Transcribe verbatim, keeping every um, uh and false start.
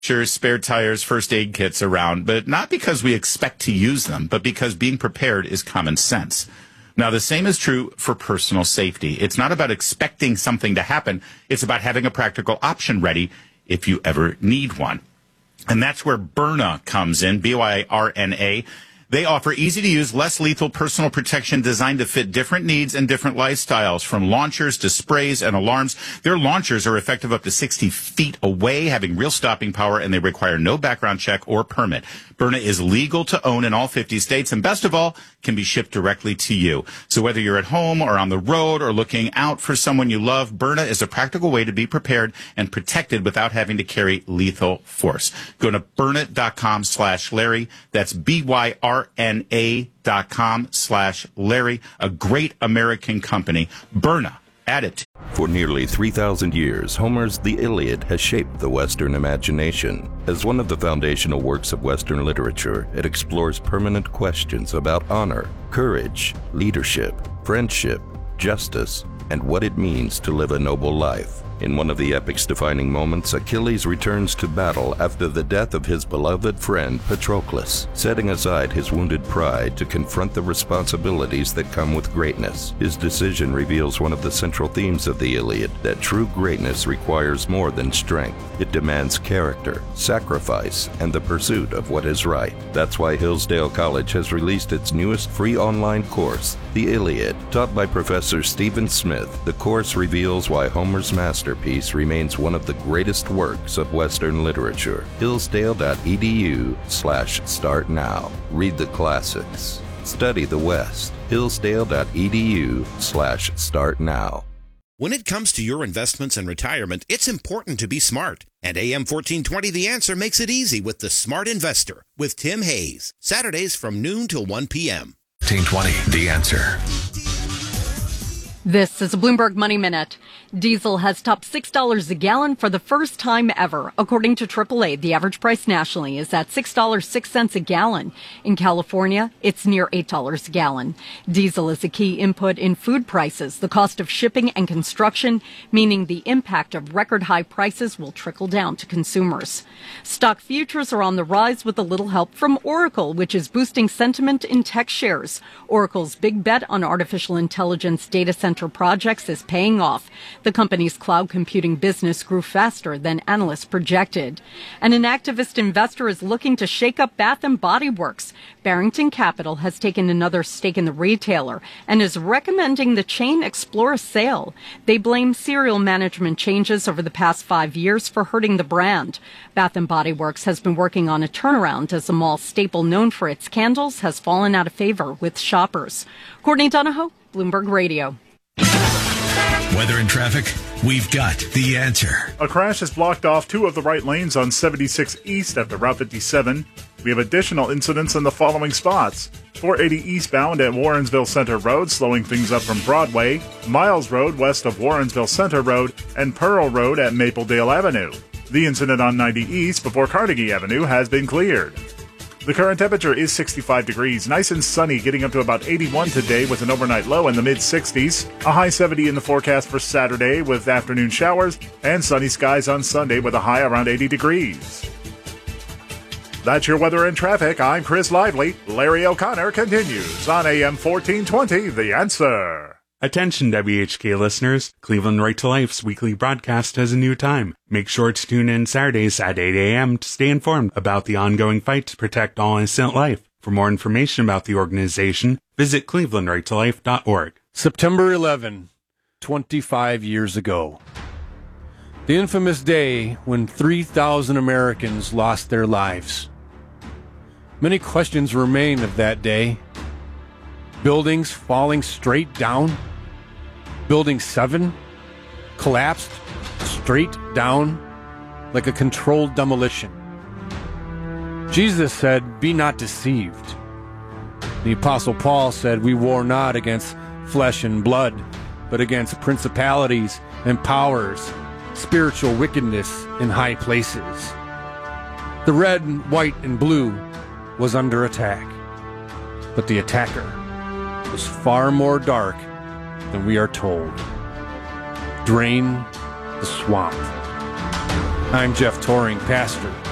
Sure, spare tires, first aid kits around, but not because we expect to use them, but because being prepared is common sense. Now, the same is true for personal safety. It's not about expecting something to happen. It's about having a practical option ready if you ever need one. And that's where Byrna comes in, B Y R N A. They offer easy-to-use, less lethal personal protection designed to fit different needs and different lifestyles, from launchers to sprays and alarms. Their launchers are effective up to sixty feet away, having real stopping power, and they require no background check or permit. Byrna is legal to own in all fifty states, and best of all, can be shipped directly to you. So whether you're at home or on the road or looking out for someone you love, Byrna is a practical way to be prepared and protected without having to carry lethal force. Go to Byrna.com slash Larry. That's B Y R N A dot com slash Larry. A great American company. Byrna. Add it. For nearly three thousand years, Homer's The Iliad has shaped the Western imagination. As one of the foundational works of Western literature, it explores permanent questions about honor, courage, leadership, friendship, justice, and what it means to live a noble life. In one of the epic's defining moments, Achilles returns to battle after the death of his beloved friend Patroclus, setting aside his wounded pride to confront the responsibilities that come with greatness. His decision reveals one of the central themes of the Iliad, that true greatness requires more than strength. It demands character, sacrifice, and the pursuit of what is right. That's why Hillsdale College has released its newest free online course, The Iliad. Taught by Professor Stephen Smith, the course reveals why Homer's masterpiece remains one of the greatest works of Western literature. Hillsdale.edu slash start now. Read the classics. Study the West. Hillsdale.edu slash start now. When it comes to your investments and retirement, it's important to be smart. And A M fourteen twenty The Answer makes it easy with the Smart Investor with Tim Hayes. Saturdays from noon till one p.m. fourteen twenty The Answer. This is a Bloomberg Money Minute. Diesel has topped six dollars a gallon for the first time ever. According to triple A, the average price nationally is at six dollars and six cents a gallon. In California, it's near eight dollars a gallon. Diesel is a key input in food prices, the cost of shipping and construction, meaning the impact of record high prices will trickle down to consumers. Stock futures are on the rise with a little help from Oracle, which is boosting sentiment in tech shares. Oracle's big bet on artificial intelligence data center projects is paying off. The company's cloud computing business grew faster than analysts projected. And an activist investor is looking to shake up Bath and Body Works. Barrington Capital has taken another stake in the retailer and is recommending the chain explore a sale. They blame serial management changes over the past five years for hurting the brand. Bath and Body Works has been working on a turnaround as a mall staple known for its candles has fallen out of favor with shoppers. Courtney Donahoe, Bloomberg Radio. Weather and traffic, we've got the answer. A crash has blocked off two of the right lanes on seventy-six East after Route fifty-seven. We have additional incidents in the following spots. four eighty eastbound at Warrensville Center Road, slowing things up from Broadway, Miles Road west of Warrensville Center Road, and Pearl Road at Mapledale Avenue. The incident on ninety East before Carnegie Avenue has been cleared. The current temperature is sixty-five degrees, nice and sunny, getting up to about eighty-one today with an overnight low in the mid-sixties. A high seventy in the forecast for Saturday with afternoon showers, and sunny skies on Sunday with a high around eighty degrees. That's your weather and traffic. I'm Chris Lively. Larry O'Connor continues on A M fourteen twenty, The Answer. Attention W H K listeners, Cleveland Right to Life's weekly broadcast has a new time. Make sure to tune in Saturdays at eight a.m. to stay informed about the ongoing fight to protect all innocent life. For more information about the organization, visit cleveland right to life dot org. September eleventh, twenty-five years ago. The infamous day when three thousand Americans lost their lives. Many questions remain of that day. Buildings falling straight down. Building seven collapsed straight down like a controlled demolition. Jesus said, "Be not deceived." The Apostle Paul said, "We war not against flesh and blood, but against principalities and powers, spiritual wickedness in high places." The red, white, and blue was under attack, but the attacker was far more dark than we are told. Drain the swamp. I'm Jeff Toring, pastor